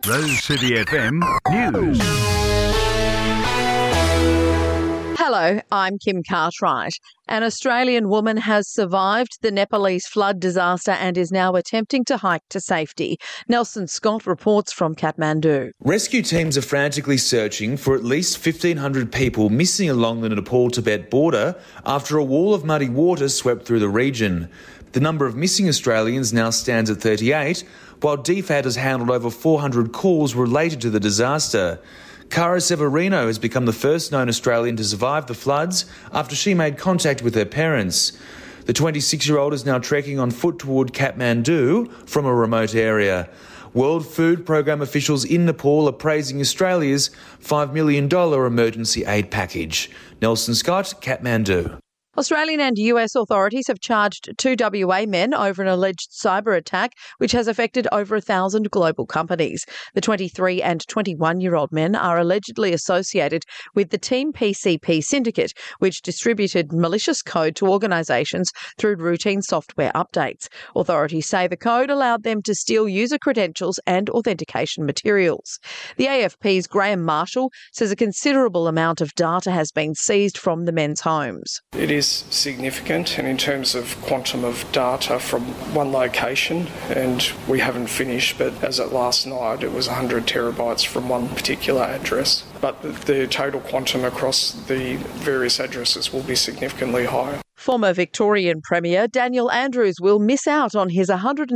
Rose City FM News. Hello, I'm Kim Cartwright. An Australian woman has survived the Nepalese flood disaster and is now attempting to hike to safety. Nelson Scott reports from Kathmandu. Rescue teams are frantically searching for at least 1,500 people missing along the Nepal-Tibet border after a wall of muddy water swept through the region. The number of missing Australians now stands at 38, while DFAT has handled over 400 calls related to the disaster. Cara Severino has become the first known Australian to survive the floods after she made contact with her parents. The 26-year-old is now trekking on foot toward Kathmandu from a remote area. World Food Programme officials in Nepal are praising Australia's $5 million emergency aid package. Nelson Scott, Kathmandu. Australian and US authorities have charged 2 WA men over an alleged cyber attack which has affected over 1,000 global companies. The 23 and 21-year-old men are allegedly associated with the Team PCP syndicate, which distributed malicious code to organisations through routine software updates. Authorities say the code allowed them to steal user credentials and authentication materials. The AFP's Graham Marshall says a considerable amount of data has been seized from the men's homes. It is significant, and in terms of quantum of data from one location, and we haven't finished, but as at last night it was 100 terabytes from one particular address. But the total quantum across the various addresses will be significantly higher. Former Victorian Premier Daniel Andrews will miss out on his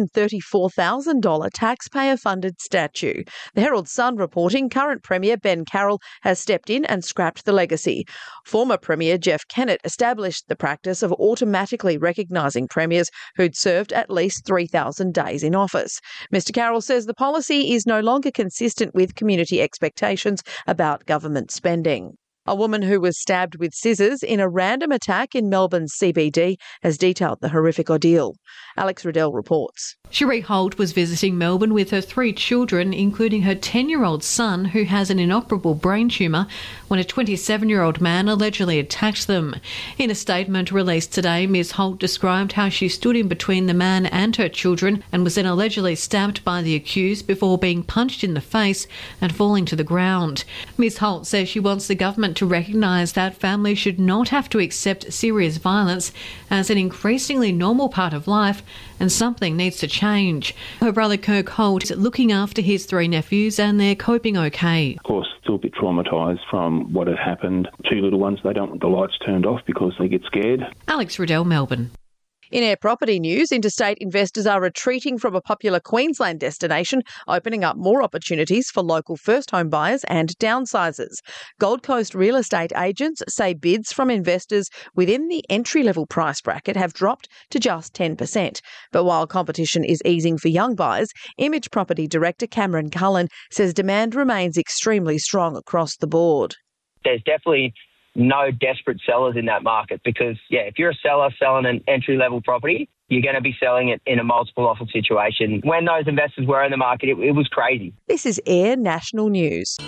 $134,000 taxpayer-funded statue. The Herald Sun reporting current Premier Ben Carroll has stepped in and scrapped the legacy. Former Premier Jeff Kennett established the practice of automatically recognising premiers who'd served at least 3,000 days in office. Mr Carroll says the policy is no longer consistent with community expectations about government spending. A woman who was stabbed with scissors in a random attack in Melbourne's CBD has detailed the horrific ordeal. Alex Riddell reports. Cherie Holt was visiting Melbourne with her 3 children, including her 10-year-old son, who has an inoperable brain tumour, when a 27-year-old man allegedly attacked them. In a statement released today, Ms Holt described how she stood in between the man and her children and was then allegedly stabbed by the accused before being punched in the face and falling to the ground. Ms Holt says she wants the government to recognise that families should not have to accept serious violence as an increasingly normal part of life, and something needs to change. Her brother Kirk Holt is looking after his 3 nephews and they're coping okay. Of course, still a bit traumatised from what had happened. 2 little ones, they don't want the lights turned off because they get scared. Alex Riddell, Melbourne. In air property news, interstate investors are retreating from a popular Queensland destination, opening up more opportunities for local first home buyers and downsizers. Gold Coast real estate agents say bids from investors within the entry-level price bracket have dropped to just 10%. But while competition is easing for young buyers, Image Property Director Cameron Cullen says demand remains extremely strong across the board. There's definitely no desperate sellers in that market because, if you're a seller selling an entry-level property, you're going to be selling it in a multiple offer situation. When those investors were in the market, it was crazy. This is Air National News.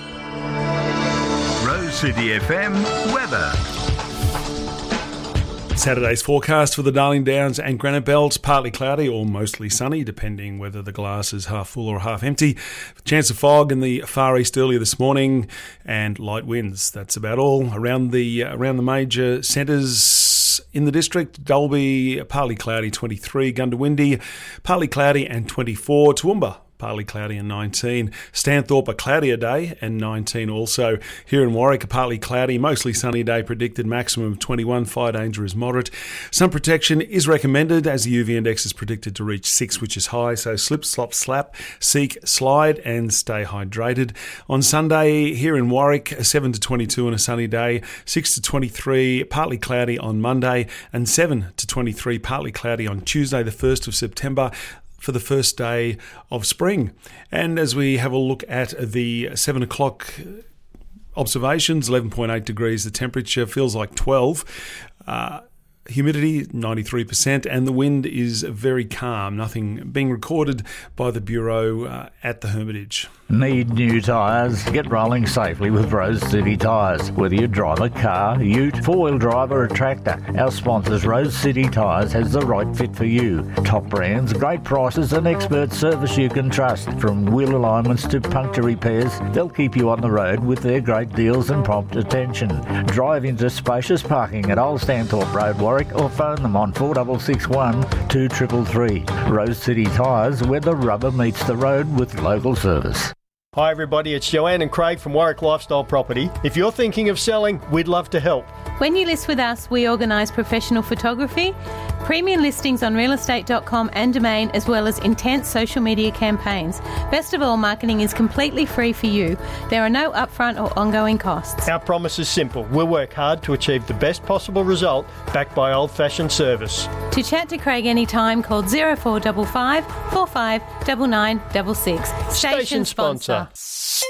Rose City FM weather. Saturday's forecast for the Darling Downs and Granite Belt, partly cloudy or mostly sunny, depending whether the glass is half full or half empty. Chance of fog in the far east earlier this morning and light winds. That's about all. Around the major centres in the district, Dalby, partly cloudy 23, Gundawindi, partly cloudy and 24, Toowoomba, partly cloudy and 19. Stanthorpe, a cloudier day and 19 also. Here in Warwick, a partly cloudy, mostly sunny day predicted, maximum of 21. Fire danger is moderate. Sun protection is recommended as the UV index is predicted to reach 6, which is high. So slip, slop, slap, seek, slide and stay hydrated. On Sunday, here in Warwick, 7 to 22 on a sunny day, 6 to 23, partly cloudy on Monday and 7 to 23, partly cloudy on Tuesday, the 1st of September. For the first day of spring. And as we have a look at the 7 o'clock observations, 11.8 degrees, the temperature feels like 12. Humidity 93%, and the wind is very calm. Nothing being recorded by the Bureau at the Hermitage. Need new tyres? Get rolling safely with Rose City Tyres. Whether you drive a car, ute, four-wheel drive or a tractor, our sponsors Rose City Tyres has the right fit for you. Top brands, great prices and expert service you can trust. From wheel alignments to puncture repairs, they'll keep you on the road with their great deals and prompt attention. Drive into spacious parking at Old Stanthorpe Road, Warwick, or phone them on 4661 2333. Rose City Tyres, where the rubber meets the road with local service. Hi everybody, it's Joanne and Craig from Warwick Lifestyle Property. If you're thinking of selling, we'd love to help. When you list with us, we organise professional photography, premium listings on realestate.com and Domain, as well as intense social media campaigns. Best of all, marketing is completely free for you. There are no upfront or ongoing costs. Our promise is simple. We'll work hard to achieve the best possible result, backed by old-fashioned service. To chat to Craig anytime, call 0455 45 9966. Station sponsor.